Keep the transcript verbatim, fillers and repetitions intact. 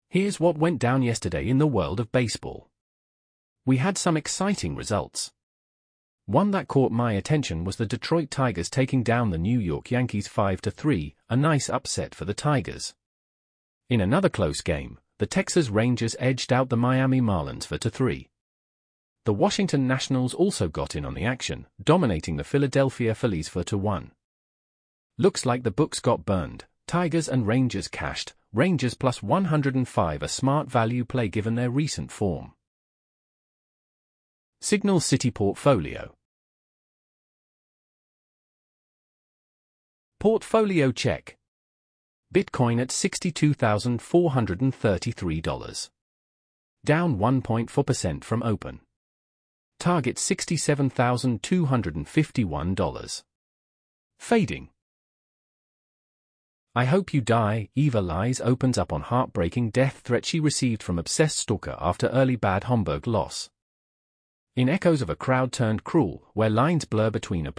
Here's what went down yesterday in the world of baseball. We had some exciting results. One that caught my attention was the Detroit Tigers taking down the New York Yankees five to three, a nice upset for the Tigers. In another close game, the Texas Rangers edged out the Miami Marlins four to three. The Washington Nationals also got in on the action, dominating the Philadelphia Phillies four to one. Looks like the books got burned. Tigers and Rangers cashed, Rangers plus one hundred five, a smart value play given their recent form. Signal City Portfolio. Portfolio check. Bitcoin at sixty-two thousand four hundred thirty-three dollars. Down one point four percent from open. Target sixty-seven thousand two hundred fifty-one dollars. Fading. I Hope You Die. Eva Lies opens up on heartbreaking death threat she received from obsessed stalker after early Bad Homburg loss. In echoes of a crowd turned cruel, where lines blur between a